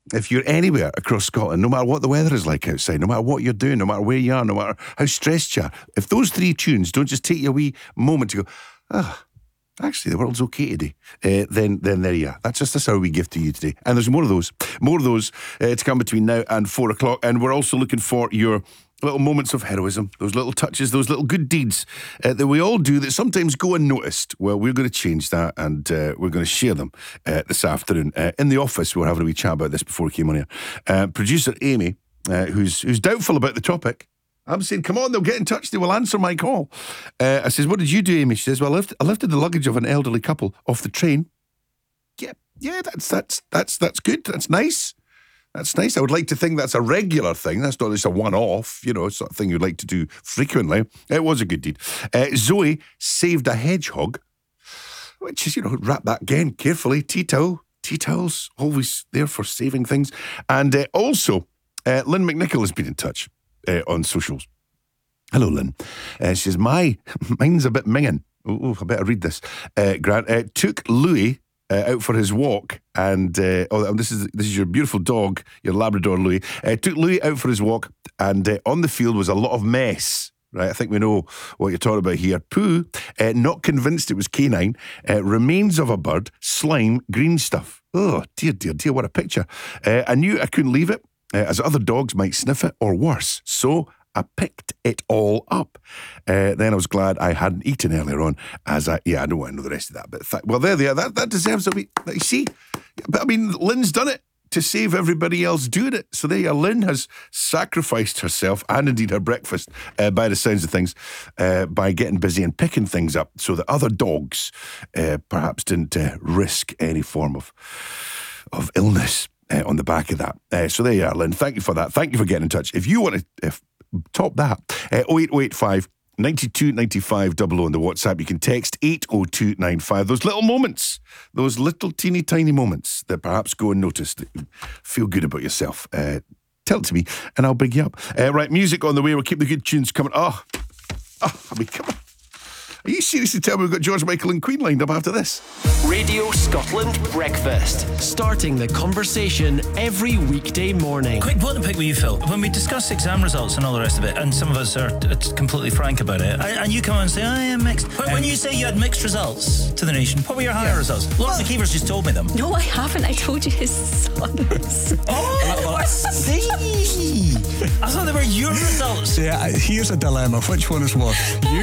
if you're anywhere across Scotland, no matter what the weather is like outside, no matter what you're doing, no matter where you are, no matter how stressed you are, if those three tunes don't just take you a wee moment to go, actually, the world's okay today, then there you are. That's our wee gift to you today. And there's more of those to come between now and 4 o'clock. And we're also looking for your little moments of heroism, those little touches, those little good deeds that we all do that sometimes go unnoticed. Well, we're going to change that, and we're going to share them this afternoon. In the office, we were having a wee chat about this before we came on here. Producer Amy, who's doubtful about the topic, I'm saying, come on, they'll get in touch, they will answer my call. I says, what did you do, Amy? She says, well, I lifted the luggage of an elderly couple off the train. Yeah, that's good, that's nice. That's nice. I would like to think that's a regular thing. That's not just a one-off, it's not a thing you'd like to do frequently. It was a good deed. Zoe saved a hedgehog, which is, wrap that again carefully. Tea towels, always there for saving things. And also, Lynn McNichol has been in touch on socials. Hello, Lynn. She says, mine's a bit minging. Oh, I better read this. Grant took Louis out for his walk, and this is your beautiful dog, your Labrador Louis. Took Louis out for his walk, and on the field was a lot of mess. Right, I think we know what you're talking about here. Poo, not convinced it was canine. Remains of a bird, slime, green stuff. Oh, dear, what a picture. I knew I couldn't leave it, as other dogs might sniff it, or worse. So I picked it all up. Then I was glad I hadn't eaten earlier on, I don't want to know the rest of that. But well, there they are. That deserves a wee. You see, but I mean, Lynn's done it to save everybody else doing it. So there you are. Lynn has sacrificed herself and indeed her breakfast, by the sounds of things, by getting busy and picking things up so that other dogs perhaps didn't risk any form of illness on the back of that. So there you are, Lynn. Thank you for that. Thank you for getting in touch. If you want to top that, 08085 92 95 00 on the WhatsApp. You can text 80295. Those little moments, those little teeny tiny moments that perhaps go unnoticed, that you feel good about yourself. Tell it to me and I'll big you up. Right, music on the way. We'll keep the good tunes coming. Come on. Are you seriously telling me we've got George Michael and Queen lined up after this? Radio Scotland Breakfast. Starting the conversation every weekday morning. Quick vote to pick with you, Phil. When we discuss exam results and all the rest of it, and some of us are completely frank about it, and you come on and say, I am mixed. But when you say you had mixed results to the nation, what were your higher results? Lauren McKeever's just told me them. No, I haven't. I told you his sons. See? I thought they were your results. Yeah, here's a dilemma. Which one is what?